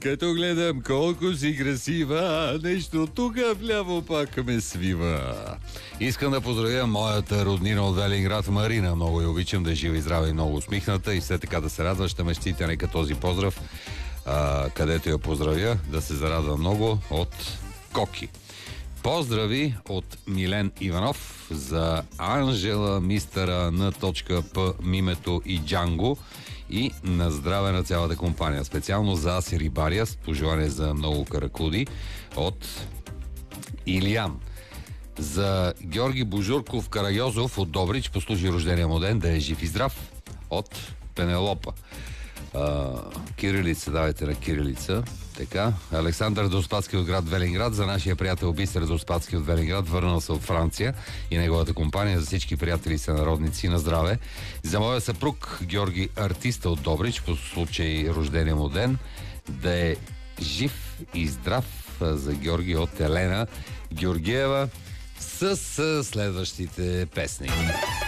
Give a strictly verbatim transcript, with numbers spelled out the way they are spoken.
Като гледам колко си красива, нещо тук вляво пак ме свива. Искам да поздравя моята роднина от Велинград, Марина. Много я обичам, да е жива и здрава и много усмихната и все така да се радва. Ще ме щите нека този поздрав, а, където я поздравя, да се зарадва много от Коки. Поздрави от Милен Иванов за Анжела, мистера Н.П, Мимето и Джанго и на здраве на цялата компания. Специално за Аси Рибария с пожелание за много каракуди от Илиян. За Георги Божурков Карайозов от Добрич, послужи рождения му ден, да е жив и здрав от Пенелопа. А, кирилица, давайте на кирилица. Така, Александър Доспадски от град Велинград, за нашия приятел Бисер Доспадски от Велинград, върнал се от Франция и неговата компания, за всички приятели са народници, на здраве. За моя съпруг Георги Артиста от Добрич, по случай рождения му ден, да е жив и здрав. За Георги от Елена Георгиева с следващите песни.